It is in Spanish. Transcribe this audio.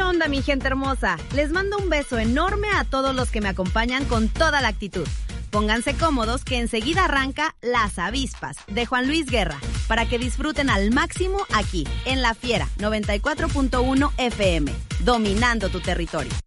onda, mi gente hermosa? Les mando un beso enorme a todos los que me acompañan con toda la actitud. Pónganse cómodos que enseguida arranca Las Avispas de Juan Luis Guerra para que disfruten al máximo aquí en La Fiera 94.1 FM, dominando tu territorio.